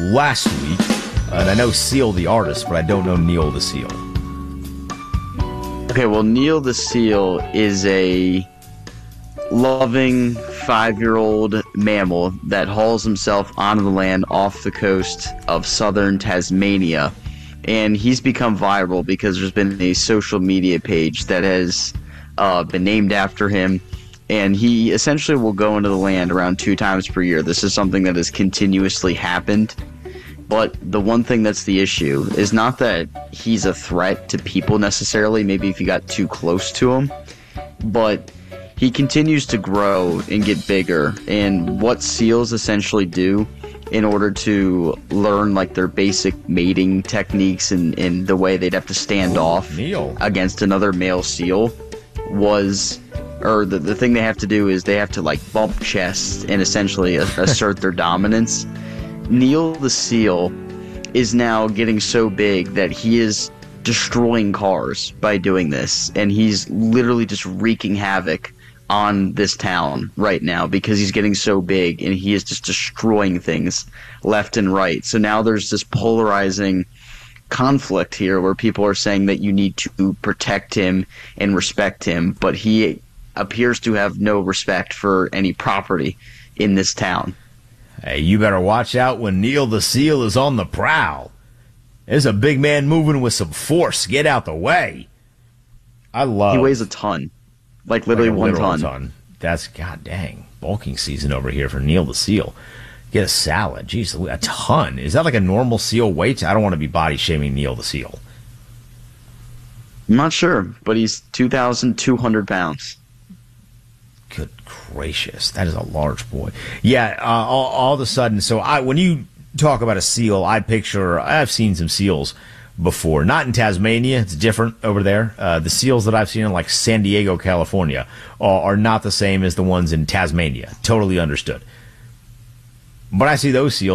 last week. And I know Seal the artist, but I don't know Neil the Seal. Okay, well, Neil the Seal is a loving 5-year-old mammal that hauls himself onto the land off the coast of southern Tasmania. And he's become viral because there's been a social media page that has been named after him. And he essentially will go into the land around 2 times per year. This is something that has continuously happened. But the one thing that's the issue is not that he's a threat to people necessarily, maybe if you got too close to him, but he continues to grow and get bigger. And what seals essentially do in order to learn like their basic mating techniques and the way they'd have to stand off against another male seal the thing they have to do is they have to like bump chests and essentially assert their dominance. Neil the Seal is now getting so big that he is destroying cars by doing this, and he's literally just wreaking havoc on this town right now because he's getting so big and he is just destroying things left and right. So now there's this polarizing conflict here where people are saying that you need to protect him and respect him, but he appears to have no respect for any property in this town. Hey, you better watch out when Neil the Seal is on the prowl. There's a big man moving with some force. Get out the way. He weighs a ton. Like literally like 1 ton. That's, god dang, bulking season over here for Neil the Seal. Get a salad. Jeez, a ton. Is that like a normal seal weight? I don't want to be body shaming Neil the Seal. I'm not sure, but he's 2,200 pounds. Good gracious, that is a large boy. Yeah, all of a sudden, so when you talk about a seal, I've seen some seals before. Not in Tasmania, it's different over there. The seals that I've seen in like San Diego, California are not the same as the ones in Tasmania. Totally understood. But I see those seals